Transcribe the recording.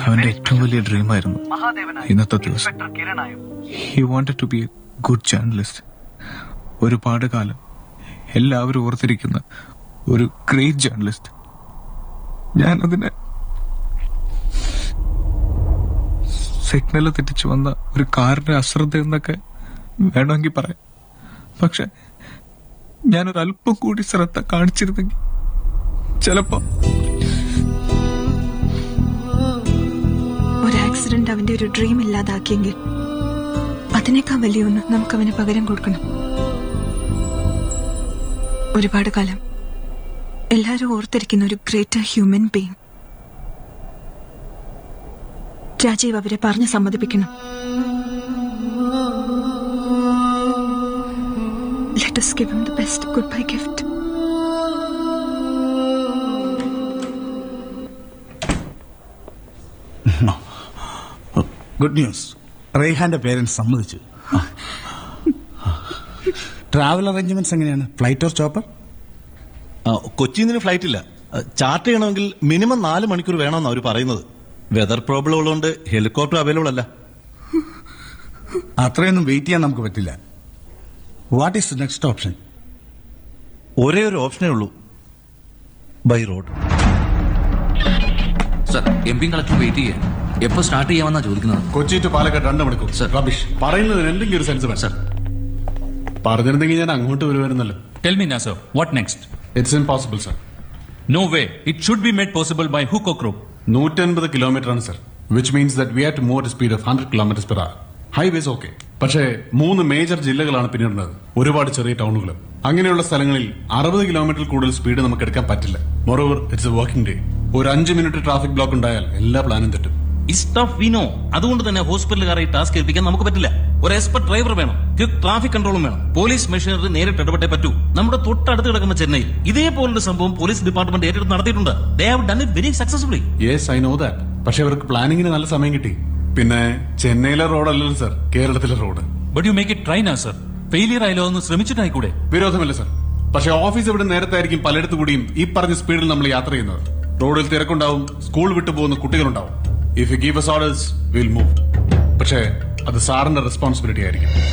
അവന്റെ ഏറ്റവും വലിയ ഡ്രീമായിരുന്നു ഇന്നത്തെ ദിവസം. He wanted to B A good journalist. ഒരുപാട് കാലം എല്ലാവരും ഓർത്തിരിക്കുന്ന ഒരു ഗ്രേറ്റ് ജേർണലിസ്റ്റ്. ഞാനതിനെ സിഗ്നല് തെറ്റിച്ചു വന്ന ഒരു കാറിന്റെ അശ്രദ്ധ എന്നൊക്കെ വേണമെങ്കിൽ പറയാം. പക്ഷെ ഞാനൊരല്പം കൂടി ശ്രദ്ധ കാണിച്ചിരുന്നെങ്കിൽ ചിലപ്പോ ഒരു ആക്സിഡന്റ് അവന്റെ ഒരു ഡ്രീം ഇല്ലാതാക്കിയെങ്കിൽ അതിനേക്കാൾ വലിയൊന്ന് നമുക്ക് അവന് പകരം കൊടുക്കണം. ഒരുപാട് കാലം എല്ലാവരും ഓർത്തിരിക്കുന്ന ഒരു ഗ്രേറ്റർ ഹ്യൂമൻ ബീങ്. രാജീവ് അവരെ പറഞ്ഞ് സമ്മതിപ്പിക്കണം. Let us give him the best goodbye gift. Good news. റെയ്ഹാന്റെ parents സമ്മതിച്ചു. ട്രാവൽ അറേഞ്ച്മെന്റ്സ് എങ്ങനെയാണ്? Flight or chopper? കൊച്ചിയിൽ നിന്ന് ഫ്ലൈറ്റ് ഇല്ല. ചാർട്ട് ചെയ്യണമെങ്കിൽ മിനിമം 4 മണിക്കൂർ വേണമെന്ന് അവർ പറയുന്നത്. വെതർ പ്രോബ്ലം ഉള്ളതുകൊണ്ട് ഹെലികോപ്റ്റർ അവൈലബിൾ അല്ല. അത്രയൊന്നും വെയിറ്റ് ചെയ്യാൻ നമുക്ക് പറ്റില്ല. What is next option? ഒരേ ഒരു ഓപ്ഷനേ ഉള്ളൂ, by road. Sir, MP collector wait ചെയ്യാൻ എപ്പോ സ്റ്റാർട്ട് ചെയ്യാമെന്നാ ചോദിക്കുന്നത്. കൊച്ചി ടു പാലക്കാട് 2 മണിക്കൂർ. സർ, റബിഷ് പറയുന്നതിന് എന്തെങ്കിലും ഒരു സെൻസ് വേണം. സർ, പറഞ്ഞിരുന്നെങ്കിൽ ഞാൻ അങ്ങോട്ട് വരുമായിരുന്നല്ലോ. Tell me, Nasser, what next? It's impossible sir. No way. It should be made possible by hook or crook. 150 kilometre ആണ് sir. Which means that we have to move at speed of 100 kilometre per hour. Highways okay, പക്ഷേ 3 major ജില്ലകളാണ് പിന്നിടുന്നത്, ഒരുപാട് ചെറിയ ടൗണുകളും. അങ്ങനെയുള്ള സ്ഥലങ്ങളിൽ 60 kilometre കൂടുതൽ speed നമുക്ക് എടുക്കാൻ പറ്റില്ല. Moreover it's A working day. ഒരു 5 മിനിറ്റ് ട്രാഫിക് ബ്ലോക്ക് ഉണ്ടായാൽ എല്ലാ പ്ലാനും തെറ്റും. അതുകൊണ്ട് തന്നെ ഹോസ്പിറ്റലുകാരെ ഈ ടാസ്ക് ഏൽപ്പിക്കാൻ നമുക്ക് പറ്റില്ല. ഒരു എക്സ്പെർട്ട് ഡ്രൈവർ വേണം, ക്വിക്ക് ട്രാഫിക് കൺട്രോളും വേണം, പോലീസ് മെഷീനറി നേരിട്ട് ഇടപെട്ടേ പറ്റൂ. നമ്മുടെ തൊട്ടടുത്ത് കിടക്കുന്ന ചെന്നൈയിൽ ഇതേപോലൊരു സംഭവം പോലീസ് ഡിപ്പാർട്ട്മെന്റ് ഏറ്റെടുത്ത് നടത്തിയിട്ടുണ്ട്. They have done it very successfully. Yes, I know that. പക്ഷെ അവർക്ക് പ്ലാനിങ്ങിന് നല്ല സമയം കിട്ടി. പിന്നെ ചെന്നൈയിലെ റോഡല്ലല്ലോ സർ, കേരളത്തിലെ road. But you make it try, Nasser. Failure ആയാലോ ഒന്ന് ശ്രമിച്ചിട്ടായിക്കൂടെ? വിരോധമില്ല സർ, പക്ഷെ ഓഫീസ് ഇവിടെ നേരത്തെ ആയിരിക്കും പലയിടത്തു കൂടിയും ഈ പറഞ്ഞ സ്പീഡിൽ നമ്മൾ യാത്ര ചെയ്യുന്നത്. റോഡിൽ തിരക്കുണ്ടാവും, സ്കൂൾ വിട്ടു പോകുന്ന കുട്ടികളുണ്ടാവും. If you give us orders, we'll move. പക്ഷേ അത് സാറിന്റെ റെസ്പോൺസിബിലിറ്റി ആയിരിക്കും.